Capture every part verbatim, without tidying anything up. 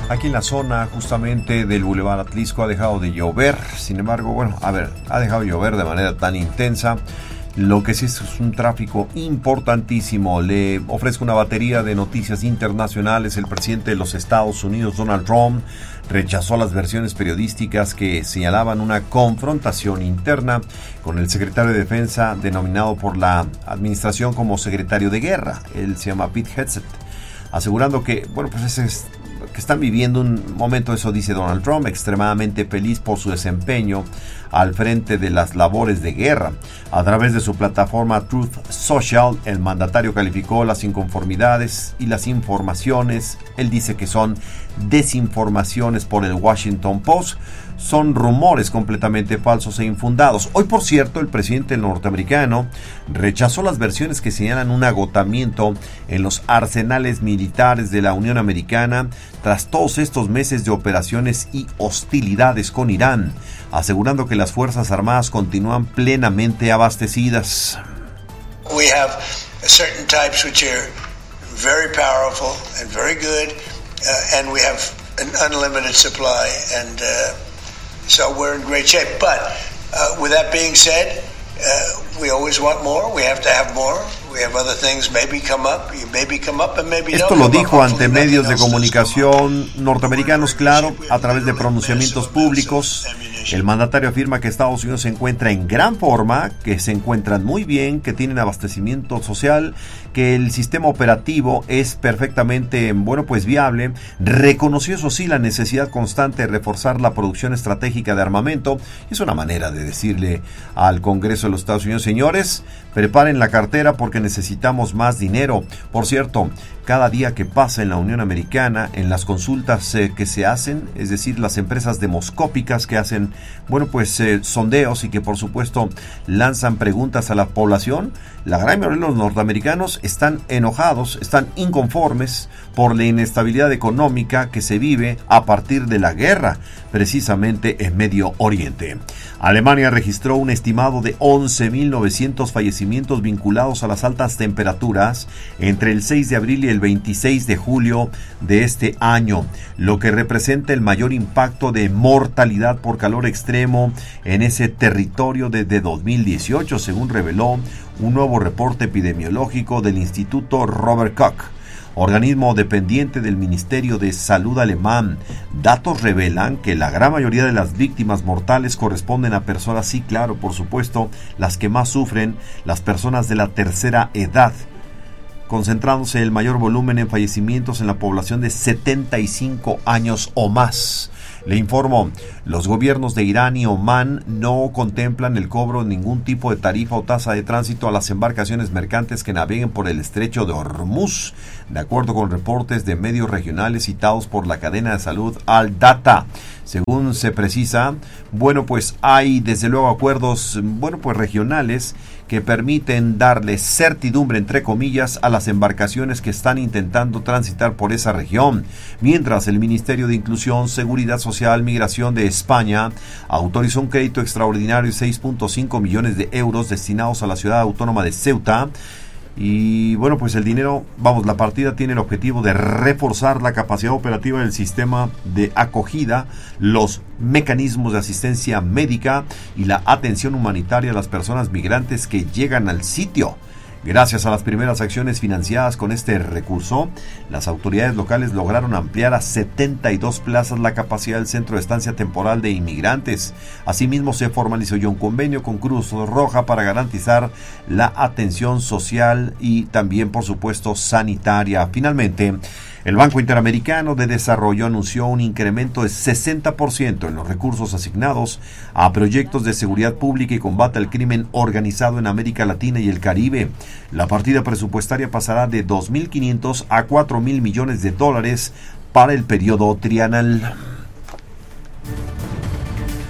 Aquí en la zona justamente del Boulevard Atlisco ha dejado de llover. Sin embargo, bueno, a ver, ha dejado de llover de manera tan intensa. Lo que sí es un tráfico importantísimo. Le ofrezco una batería de noticias internacionales. El presidente de los Estados Unidos, Donald Trump, rechazó las versiones periodísticas que señalaban una confrontación interna con el secretario de Defensa, denominado por la administración como secretario de guerra. Él se llama Pete Hegseth, asegurando que, bueno, pues ese es, que están viviendo un momento, eso dice Donald Trump, extremadamente feliz por su desempeño al frente de las labores de guerra. A través de su plataforma Truth Social, el mandatario calificó las inconformidades y las informaciones. Él dice que son desinformaciones por el Washington Post, son rumores completamente falsos e infundados. Hoy, por cierto, el presidente norteamericano rechazó las versiones que señalan un agotamiento en los arsenales militares de la Unión Americana tras todos estos meses de operaciones y hostilidades con Irán, asegurando que las Fuerzas Armadas continúan plenamente abastecidas. We have certain types which are very powerful and very good, uh, and we have an unlimited supply, and uh, so we're in great shape. But uh, with that being said, uh, we always want more. We have to have more. We have other things maybe come up, maybe come up and maybe Esto lo dijo ante medios de comunicación norteamericanos, claro, a través de pronunciamientos públicos. El mandatario afirma que Estados Unidos se encuentra en gran forma, que se encuentran muy bien, que tienen abastecimiento social, que el sistema operativo es perfectamente, bueno, pues viable. Reconoció, eso sí, la necesidad constante de reforzar la producción estratégica de armamento. Es una manera de decirle al Congreso de los Estados Unidos: señores, preparen la cartera porque necesitamos más dinero. Por cierto, cada día que pasa en la Unión Americana, en las consultas eh, que se hacen, es decir, las empresas demoscópicas que hacen, bueno, pues eh, sondeos y que por supuesto lanzan preguntas a la población, la gran mayoría de los norteamericanos están enojados, están inconformes por la inestabilidad económica que se vive a partir de la guerra, precisamente en Medio Oriente. Alemania registró un estimado de once mil novecientos fallecimientos vinculados a las altas temperaturas entre el seis de abril y el veintiséis de julio de este año, lo que representa el mayor impacto de mortalidad por calor extremo en ese territorio desde dos mil dieciocho, según reveló un nuevo reporte epidemiológico del Instituto Robert Koch, organismo dependiente del Ministerio de Salud alemán. Datos revelan que la gran mayoría de las víctimas mortales corresponden a personas, sí, claro, por supuesto, las que más sufren, las personas de la tercera edad, concentrándose el mayor volumen en fallecimientos en la población de setenta y cinco años o más. Le informo, los gobiernos de Irán y Omán no contemplan el cobro de ningún tipo de tarifa o tasa de tránsito a las embarcaciones mercantes que naveguen por el estrecho de Hormuz, de acuerdo con reportes de medios regionales citados por la cadena de salud Al-Data. Según se precisa, bueno, pues hay desde luego acuerdos, bueno, pues regionales que permiten darle certidumbre, entre comillas, a las embarcaciones que están intentando transitar por esa región, mientras el Ministerio de Inclusión, Seguridad Social, Migración de España autorizó un crédito extraordinario de seis punto cinco millones de euros destinados a la ciudad autónoma de Ceuta. Y bueno, pues el dinero, vamos, la partida tiene el objetivo de reforzar la capacidad operativa del sistema de acogida, los mecanismos de asistencia médica y la atención humanitaria a las personas migrantes que llegan al sitio. Gracias a las primeras acciones financiadas con este recurso, las autoridades locales lograron ampliar a setenta y dos plazas la capacidad del centro de estancia temporal de inmigrantes. Asimismo, se formalizó ya un convenio con Cruz Roja para garantizar la atención social y también, por supuesto, sanitaria. Finalmente, el Banco Interamericano de Desarrollo anunció un incremento de sesenta por ciento en los recursos asignados a proyectos de seguridad pública y combate al crimen organizado en América Latina y el Caribe. La partida presupuestaria pasará de dos mil quinientos a cuatro mil millones de dólares para el periodo trienal.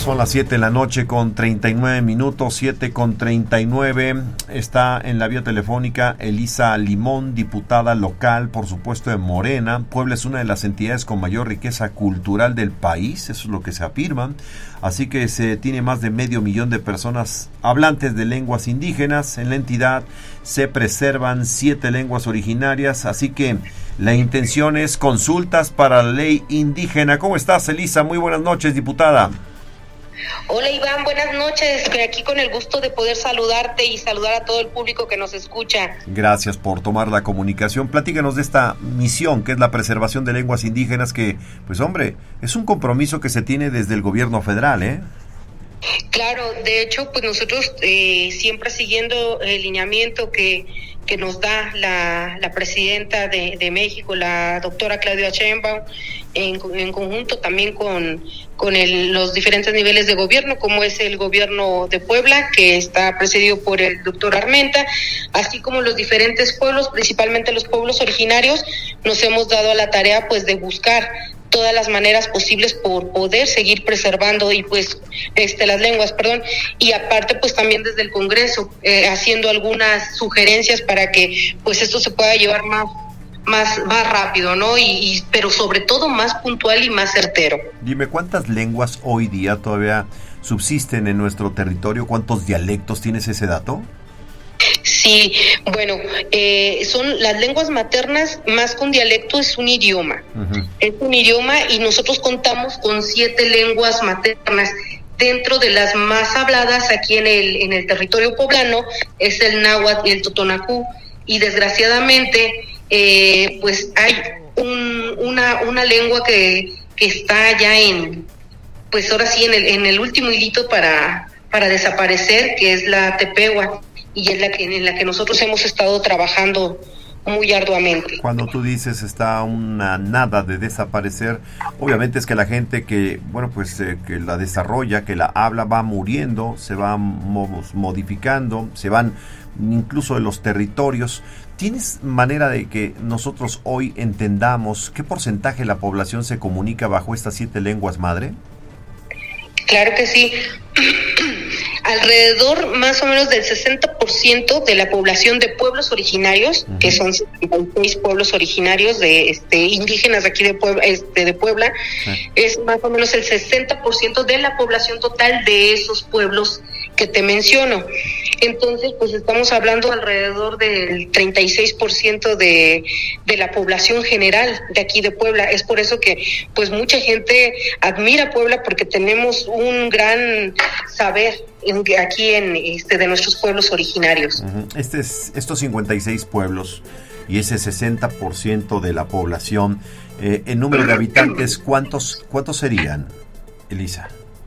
Son las siete de la noche con treinta y nueve minutos, siete con treinta y nueve. Está en la vía telefónica Elisa Limón, diputada local, por supuesto, de Morena. Puebla es una de las entidades con mayor riqueza cultural del país, eso es lo que se afirma. Así que se tiene más de medio millón de personas hablantes de lenguas indígenas. En la entidad se preservan siete lenguas originarias, así que la intención es consultas para la ley indígena. ¿Cómo estás, Elisa? Muy buenas noches, diputada. Hola, Iván, buenas noches. Aquí con el gusto de poder saludarte y saludar a todo el público que nos escucha. Gracias por tomar la comunicación. Platícanos de esta misión que es la preservación de lenguas indígenas, que, pues hombre, es un compromiso que se tiene desde el gobierno federal, ¿eh? Claro, de hecho, pues nosotros eh, siempre siguiendo el lineamiento que, que nos da la, la presidenta de, de México, la doctora Claudia Sheinbaum, en, en conjunto también con, con el, los diferentes niveles de gobierno, como es el gobierno de Puebla, que está presidido por el doctor Armenta, así como los diferentes pueblos, principalmente los pueblos originarios, nos hemos dado a la tarea pues de buscar todas las maneras posibles por poder seguir preservando y pues este las lenguas, perdón, y aparte pues también desde el Congreso eh, haciendo algunas sugerencias para que pues esto se pueda llevar más más más rápido, ¿no? Y, y pero sobre todo más puntual y más certero. Dime, ¿cuántas lenguas hoy día todavía subsisten en nuestro territorio? ¿Cuántos dialectos? ¿Tienes ese dato? Sí, bueno, eh, son las lenguas maternas más que un dialecto, es un idioma. Uh-huh. Es un idioma y nosotros contamos con siete lenguas maternas. Dentro de las más habladas aquí en el en el territorio poblano es el náhuatl y el totonacú, y desgraciadamente eh, pues hay un, una una lengua que, que está ya en, pues ahora sí en el en el último hilito para para desaparecer, que es la tepehua, y es la que en la que nosotros hemos estado trabajando muy arduamente. Cuando tú dices está una nada de desaparecer, obviamente es que la gente que, bueno, pues eh, que la desarrolla, que la habla, va muriendo, se va mo- modificando, se van incluso de los territorios. ¿Tienes manera de que nosotros hoy entendamos qué porcentaje de la población se comunica bajo estas siete lenguas madre? Claro que sí. Alrededor más o menos del sesenta por ciento de la población de pueblos originarios, uh-huh. que son setenta y seis pueblos originarios de este indígenas de aquí de Puebla, este, de Puebla, uh-huh. es más o menos el sesenta por ciento de la población total de esos pueblos que te menciono. Entonces, pues estamos hablando alrededor del treinta y seis por ciento de, de la población general de aquí de Puebla. Es por eso que pues mucha gente admira Puebla, porque tenemos un gran saber en, aquí en este de nuestros pueblos originarios. Uh-huh. Este es, estos cincuenta y seis pueblos y ese sesenta por ciento de la población, eh, en número de habitantes, ¿cuántos, cuántos serían, Elisa?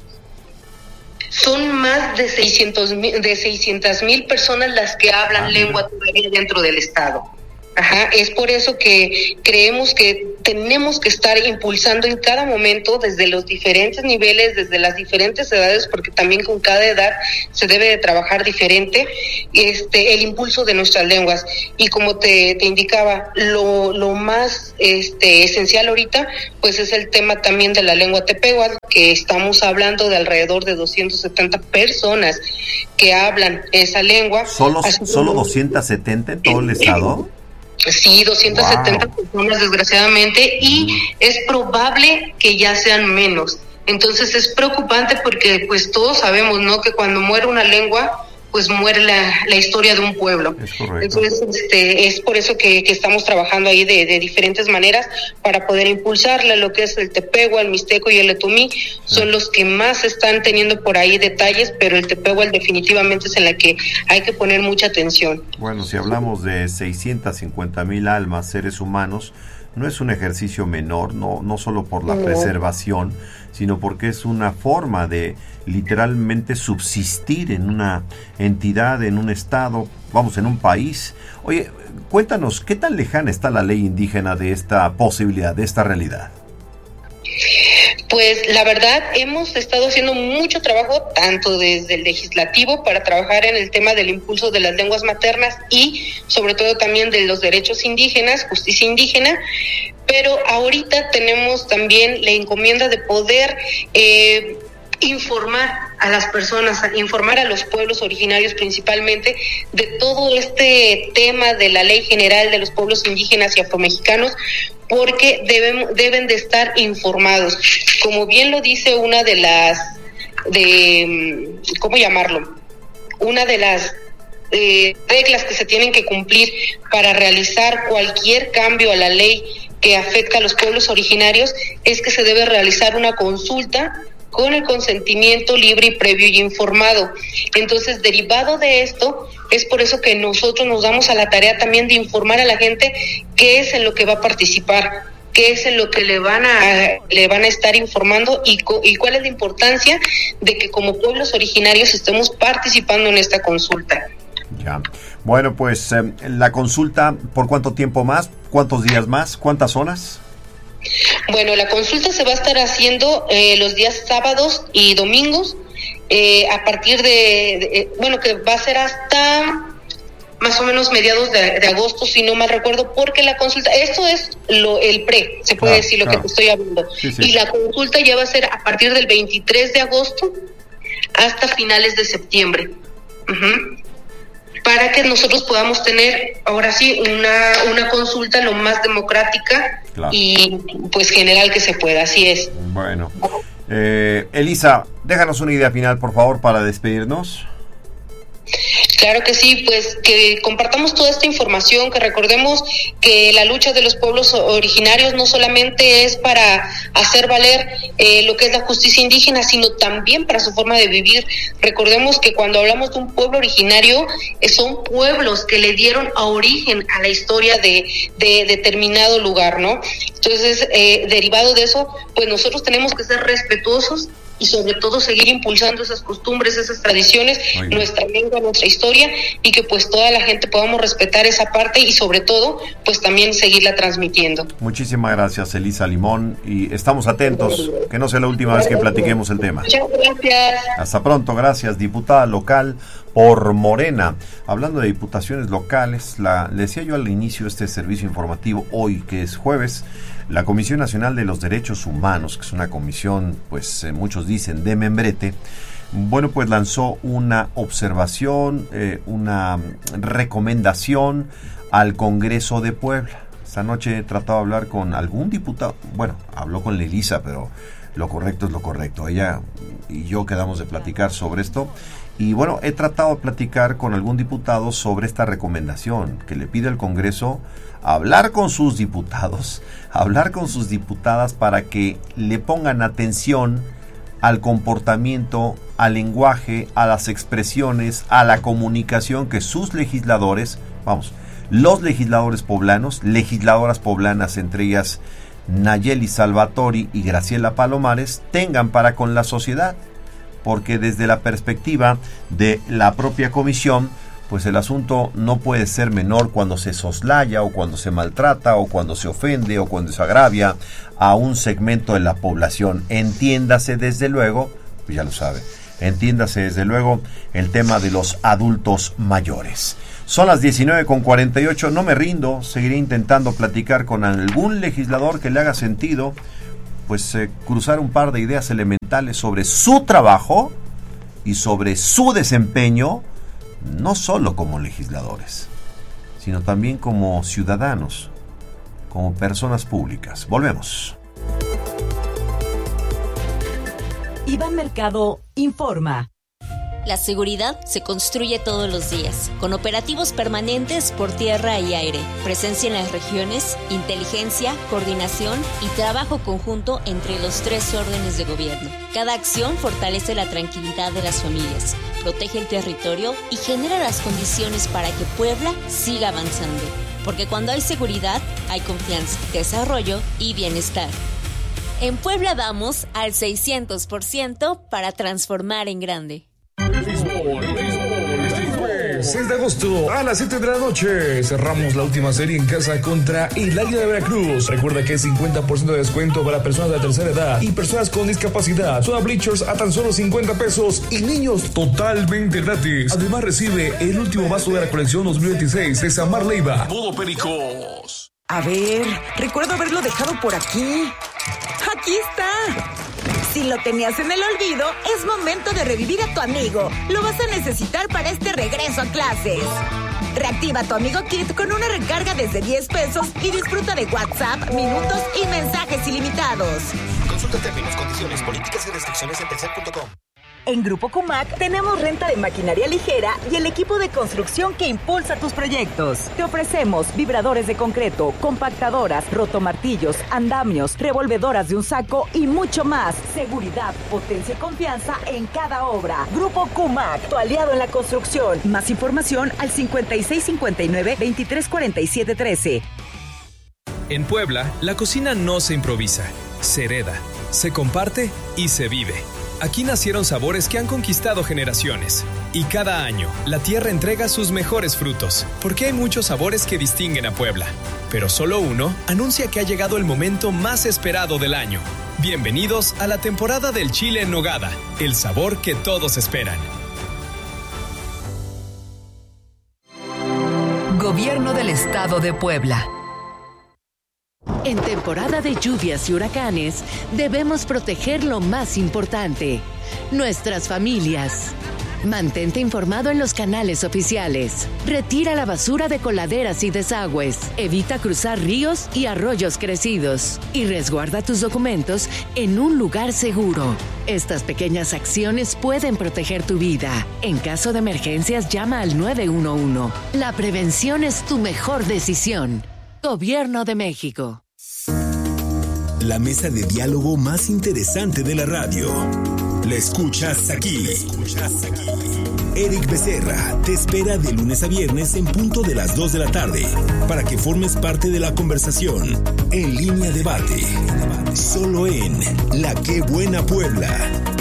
Son más de seiscientos mil personas las que hablan ah, lengua todavía dentro del estado. Ajá, es por eso que creemos que tenemos que estar impulsando en cada momento desde los diferentes niveles, desde las diferentes edades, porque también con cada edad se debe de trabajar diferente, este, el impulso de nuestras lenguas. Y como te, te indicaba, lo, lo más este, esencial ahorita, pues es el tema también de la lengua tepehua, que estamos hablando de alrededor de doscientas setenta personas que hablan esa lengua. ¿Solo, solo doscientas setenta en todo el estado? Sí, doscientas setenta wow. personas desgraciadamente, y mm. es probable que ya sean menos. Entonces es preocupante porque pues todos sabemos, ¿no?, que cuando muere una lengua pues muere la, la historia de un pueblo. Es correcto. Entonces este, es por eso que, que estamos trabajando ahí de, de diferentes maneras para poder impulsarla. Lo que es el tepehua, el mixteco y el etumí son los que más están teniendo por ahí detalles, pero el tepehua definitivamente es en la que hay que poner mucha atención. Bueno, si hablamos de seiscientas cincuenta mil almas, seres humanos, no es un ejercicio menor, no, no solo por la no. preservación, sino porque es una forma de literalmente subsistir en una entidad, en un estado, vamos, en un país. Oye, cuéntanos, ¿qué tan lejana está la ley indígena de esta posibilidad, de esta realidad? Pues la verdad hemos estado haciendo mucho trabajo, tanto desde el legislativo para trabajar en el tema del impulso de las lenguas maternas y sobre todo también de los derechos indígenas, justicia indígena, pero ahorita tenemos también la encomienda de poder eh, informar a las personas, informar a los pueblos originarios principalmente de todo este tema de la Ley General de los Pueblos Indígenas y Afromexicanos, porque deben, deben de estar informados. Como bien lo dice una de las, de, ¿cómo llamarlo? Una de las eh, reglas que se tienen que cumplir para realizar cualquier cambio a la ley que afecta a los pueblos originarios es que se debe realizar una consulta con el consentimiento libre y previo y informado. Entonces, derivado de esto, es por eso que nosotros nos damos a la tarea también de informar a la gente qué es en lo que va a participar, qué es en lo que le van a le van a estar informando y, co- y cuál es la importancia de que como pueblos originarios estemos participando en esta consulta. Ya. Bueno, pues eh, la consulta, ¿por cuánto tiempo más? ¿Cuántos días más? ¿Cuántas horas? Bueno, la consulta se va a estar haciendo eh, los días sábados y domingos, eh, a partir de, de, bueno, que va a ser hasta más o menos mediados de, de agosto, si no mal recuerdo, porque la consulta, esto es lo el pre, se puede claro, decir lo claro. que te estoy hablando, Sí, sí. y la consulta ya va a ser a partir del veintitrés de agosto hasta finales de septiembre. Uh-huh. Para que nosotros podamos tener, ahora sí, una, una consulta lo más democrática claro. y pues general que se pueda, así es. Bueno, eh, Elisa, déjanos una idea final, por favor, para despedirnos. Claro que sí, pues que compartamos toda esta información, que recordemos que la lucha de los pueblos originarios no solamente es para hacer valer eh, lo que es la justicia indígena, sino también para su forma de vivir. Recordemos que cuando hablamos de un pueblo originario, eh, son pueblos que le dieron a origen a la historia de, de determinado lugar, ¿no? Entonces, eh, derivado de eso, pues nosotros tenemos que ser respetuosos y sobre todo seguir impulsando esas costumbres, esas tradiciones, nuestra lengua, nuestra historia, y que pues toda la gente podamos respetar esa parte y sobre todo pues también seguirla transmitiendo. Muchísimas gracias, Elisa Limón, y estamos atentos, que no sea la última vez que platiquemos el tema. Muchas gracias. Hasta pronto, gracias, diputada local por Morena. Hablando de diputaciones locales, la, le decía yo al inicio de este servicio informativo, hoy que es jueves, la Comisión Nacional de los Derechos Humanos, que es una comisión, pues eh, muchos dicen de membrete, bueno, pues lanzó una observación, eh, una recomendación al Congreso de Puebla. Esta noche he tratado de hablar con algún diputado, bueno, habló con Elisa, pero lo correcto es lo correcto. Ella y yo quedamos de platicar sobre esto. Y bueno, he tratado de platicar con algún diputado sobre esta recomendación que le pide al Congreso hablar con sus diputados, hablar con sus diputadas para que le pongan atención al comportamiento, al lenguaje, a las expresiones, a la comunicación que sus legisladores, vamos, los legisladores poblanos, legisladoras poblanas, entre ellas Nayeli Salvatori y Graciela Palomares, tengan para con la sociedad. Porque desde la perspectiva de la propia comisión, pues el asunto no puede ser menor cuando se soslaya o cuando se maltrata o cuando se ofende o cuando se agravia a un segmento de la población. Entiéndase desde luego, pues ya lo sabe, entiéndase desde luego el tema de los adultos mayores. Son las diecinueve con cuarenta y ocho, no me rindo, seguiré intentando platicar con algún legislador que le haga sentido, pues eh, cruzar un par de ideas elementales sobre su trabajo y sobre su desempeño, no solo como legisladores, sino también como ciudadanos, como personas públicas. Volvemos. Iván Mercado informa. La seguridad se construye todos los días, con operativos permanentes por tierra y aire, presencia en las regiones, inteligencia, coordinación y trabajo conjunto entre los tres órdenes de gobierno. Cada acción fortalece la tranquilidad de las familias, protege el territorio y genera las condiciones para que Puebla siga avanzando. Porque cuando hay seguridad, hay confianza, desarrollo y bienestar. En Puebla vamos al seiscientos por ciento para transformar en grande. seis de agosto a las siete de la noche cerramos la última serie en casa contra el Águila de Veracruz. Recuerda que es cincuenta por ciento de descuento para personas de la tercera edad y personas con discapacidad. Soda Bleachers a tan solo cincuenta pesos y niños totalmente gratis. Además recibe el último vaso de la colección dos mil veintiséis de Samar Leiva. Todo Pericos. A ver, recuerdo haberlo dejado por aquí. ¡Aquí está! Si lo tenías en el olvido, es momento de revivir a tu amigo. Lo vas a necesitar para este regreso a clases. Reactiva tu Amigo Kit con una recarga desde diez pesos y disfruta de WhatsApp, minutos y mensajes ilimitados. Consulta términos, condiciones, políticas y restricciones en telcel punto com. En Grupo Cumac tenemos renta de maquinaria ligera y el equipo de construcción que impulsa tus proyectos. Te ofrecemos vibradores de concreto, compactadoras, rotomartillos, andamios, revolvedoras de un saco y mucho más. Seguridad, potencia y confianza en cada obra. Grupo Cumac, tu aliado en la construcción. Más información al cincuenta y seis cincuenta y nueve, veintitrés cuarenta y siete trece. En Puebla, la cocina no se improvisa, se hereda, se comparte y se vive. Aquí nacieron sabores que han conquistado generaciones. Y cada año, la tierra entrega sus mejores frutos, porque hay muchos sabores que distinguen a Puebla. Pero solo uno anuncia que ha llegado el momento más esperado del año. Bienvenidos a la temporada del chile en nogada, el sabor que todos esperan. Gobierno del Estado de Puebla. En temporada de lluvias y huracanes, debemos proteger lo más importante, nuestras familias. Mantente informado en los canales oficiales. Retira la basura de coladeras y desagües. Evita cruzar ríos y arroyos crecidos. Y resguarda tus documentos en un lugar seguro. Estas pequeñas acciones pueden proteger tu vida. En caso de emergencias, llama al nueve uno uno. La prevención es tu mejor decisión. Gobierno de México. La mesa de diálogo más interesante de la radio. La escuchas aquí. Eric Becerra te espera de lunes a viernes en punto de las dos de la tarde para que formes parte de la conversación en Línea Debate. Solo en La Qué Buena Puebla.